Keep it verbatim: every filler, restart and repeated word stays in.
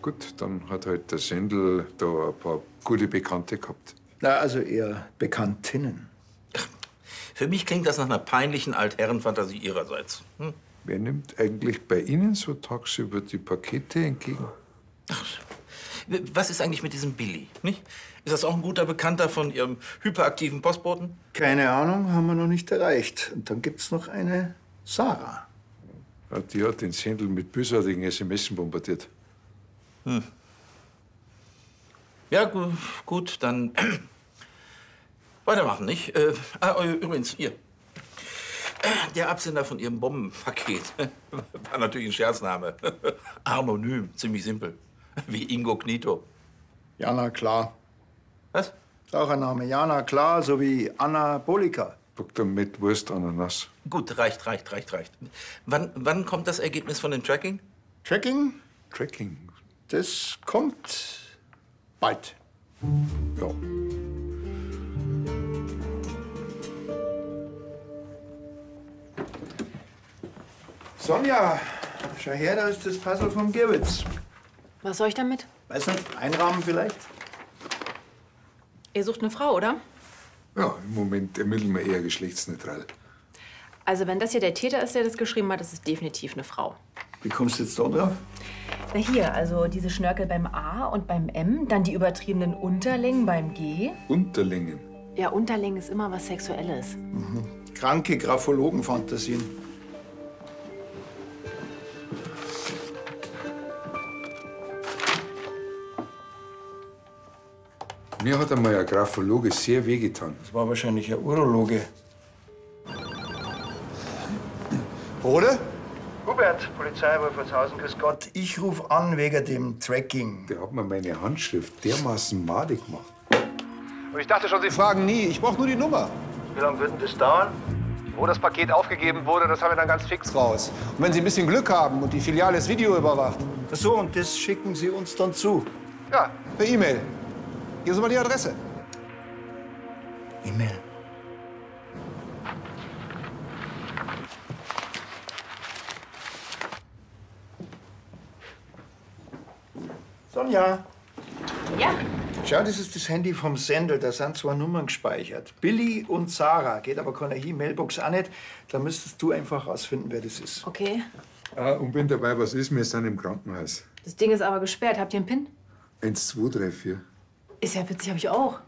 gut, dann hat halt der Sendel da ein paar gute Bekannte gehabt. Na, also eher Bekanntinnen. Für mich klingt das nach einer peinlichen Altherrenfantasie Ihrerseits. Hm? Wer nimmt eigentlich bei Ihnen so tagsüber die Pakete entgegen? Ach, was ist eigentlich mit diesem Billy? Nicht? Ist das auch ein guter Bekannter von Ihrem hyperaktiven Postboten? Keine Ahnung, haben wir noch nicht erreicht. Und dann gibt's noch eine Sarah. Ja, die hat den Sendel mit bösartigen S M S bombardiert. Hm. Ja, gu gut, dann weitermachen, nicht? Äh, ah, übrigens, hier. Der Absender von Ihrem Bombenpaket war natürlich ein Scherzname. Anonym, ziemlich simpel. Wie Ingo Knito. Jana Klar. Was? Ist auch ein Name. Jana Klar, so wie Anna Bolika. Doktor mit Wurst Ananas. Gut, reicht, reicht, reicht, reicht. Wann, wann kommt das Ergebnis von dem Tracking? Tracking? Tracking? Das kommt bald. Ja. Sonja, schau her, da ist das Puzzle vom Gewitz. Was soll ich damit? Weiß nicht, einrahmen vielleicht? Ihr sucht eine Frau, oder? Ja, im Moment ermitteln wir eher geschlechtsneutral. Also wenn das hier der Täter ist, der das geschrieben hat, das ist definitiv eine Frau. Wie kommst du jetzt da drauf? Na hier, also diese Schnörkel beim A und beim M, dann die übertriebenen Unterlängen beim G. Unterlängen? Ja, Unterlängen ist immer was Sexuelles. Mhm. Kranke Graphologenfantasien. Mir hat einmal ein Graphologe sehr wehgetan. Das war wahrscheinlich ein Urologe. Rode? Hubert, Polizei Wolfertshausen, grüß Gott. Ich rufe an wegen dem Tracking. Der hat mir meine Handschrift dermaßen madig gemacht. Und ich dachte schon, Sie fragen nie. Ich brauche nur die Nummer. Wie lange wird denn das dauern? Wo das Paket aufgegeben wurde, das haben wir dann ganz fix raus. Und wenn Sie ein bisschen Glück haben und die Filiale das Video überwacht. Ach so, und das schicken Sie uns dann zu? Ja, per E-Mail. Hier ist mal die Adresse. E-Mail. Sonja. Ja? Schau, das ist das Handy vom Sendel. Da sind zwei Nummern gespeichert. Billy und Sarah. Geht aber keiner hin. Mailbox auch nicht. Da müsstest du einfach rausfinden, wer das ist. Okay. Ah, und wenn dabei was ist, wir sind im Krankenhaus. Das Ding ist aber gesperrt. Habt ihr einen PIN? eins, zwei, drei, vier. Ist ja witzig, hab ich auch.